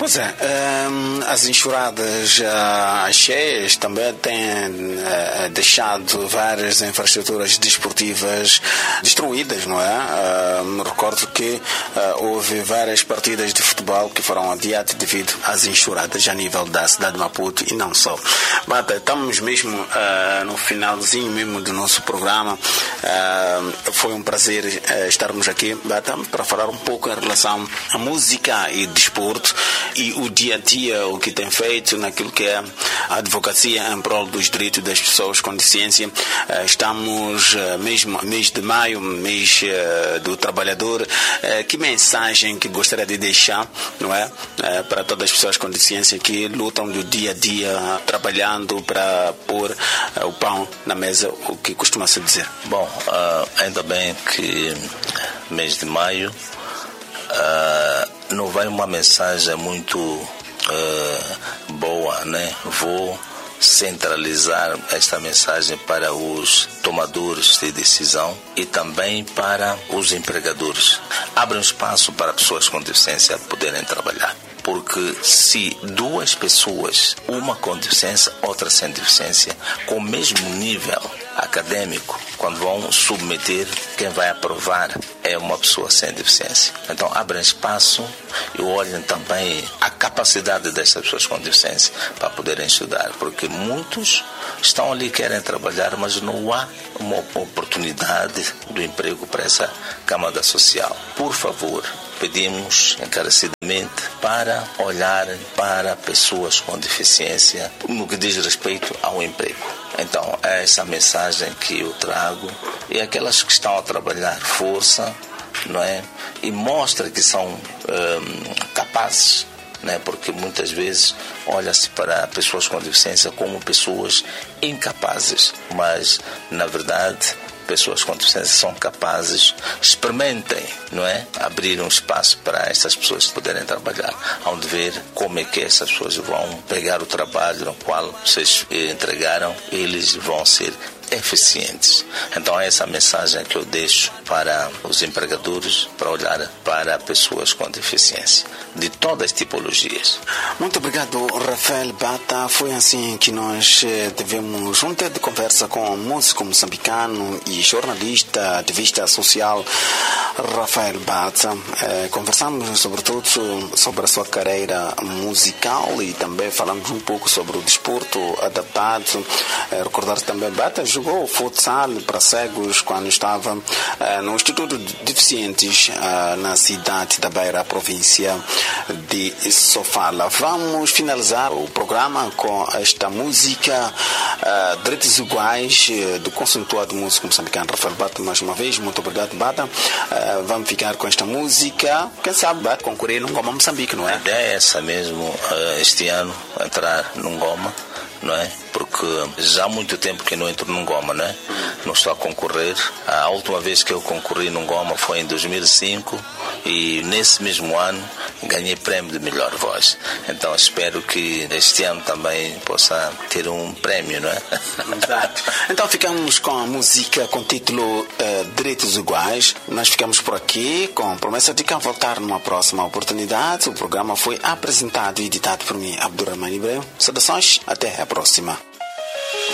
Pois é, as enxurradas cheias também têm deixado várias infraestruturas desportivas destruídas, não é? Me recordo que houve várias partidas de futebol que foram adiadas devido às enxurradas a nível da cidade de Maputo e não só. Bata, estamos mesmo no finalzinho mesmo do nosso programa. Foi um prazer estarmos aqui, Bata, para falar um pouco em relação à música e desporto e o dia a dia, o que tem feito naquilo que é a advocacia em prol dos direitos das pessoas com deficiência. Estamos mesmo mês de maio, mês do trabalhador. Que mensagem que gostaria de deixar, não é, para todas as pessoas com deficiência que lutam do dia a dia trabalhando para pôr o pão na mesa, o que costuma se dizer? Bom, ainda bem que mês de maio não vai uma mensagem muito boa, né? Vou centralizar esta mensagem para os tomadores de decisão e também para os empregadores. Abre um espaço para pessoas com deficiência poderem trabalhar. Porque se duas pessoas, uma com deficiência, outra sem deficiência, com o mesmo nível acadêmico, quando vão submeter, quem vai aprovar é uma pessoa sem deficiência. Então abrem espaço e olhem também a capacidade dessas pessoas com deficiência para poderem estudar, porque muitos estão ali, querem trabalhar, mas não há uma oportunidade do emprego para essa camada social. Por favor, pedimos encarecidamente para olharem para pessoas com deficiência no que diz respeito ao emprego. Então, é essa mensagem que eu trago e aquelas que estão a trabalhar, força, não é? E mostra que são capazes, né? Porque muitas vezes olha-se para pessoas com deficiência como pessoas incapazes, mas, na verdade, pessoas com deficiência são capazes, experimentem, não é? Abrir um espaço para essas pessoas poderem trabalhar, onde ver como é que essas pessoas vão pegar o trabalho no qual vocês entregaram, eles vão ser eficientes. Então é essa mensagem que eu deixo para os empregadores, para olhar para pessoas com deficiência, de todas as tipologias. Muito obrigado, Rafael Bata. Foi assim que nós tivemos um tempo de conversa com o músico moçambicano e jornalista, ativista social, Rafael Bata. Conversamos sobretudo sobre a sua carreira musical e também falamos um pouco sobre o desporto adaptado. Recordar também, Bata jogou futsal para cegos quando estava no Instituto de Deficientes na cidade da Beira, província de Sofala. Vamos finalizar o programa com esta música Direitos Iguais do conceituado músico moçambicano Rafael Bata. Mais uma vez, muito obrigado, Bata. Vamos ficar com esta música. Quem sabe, Bata, concorrer no Ngoma Moçambique, não é? A ideia é essa mesmo, este ano, entrar no Ngoma, não é? Porque já há muito tempo que não entro no Ngoma, não é? Não estou a concorrer. A última vez que eu concorri no Ngoma foi em 2005 e nesse mesmo ano ganhei prémio de melhor voz. Então espero que este ano também possa ter um prémio, não é? Exato. Então ficamos com a música com o título Direitos Iguais. Nós ficamos por aqui com promessa de cá voltar numa próxima oportunidade. O programa foi apresentado e editado por mim, Abdurrahman Ibrahim. Saudações, até a próxima.